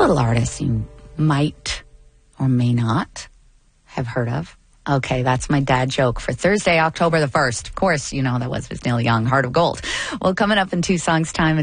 little artist you might or may not have heard of. Okay, that's my dad joke for Thursday, October the 1st. Of course, you know that was Neil Young, Heart of Gold. Well, coming up in 2 songs' time,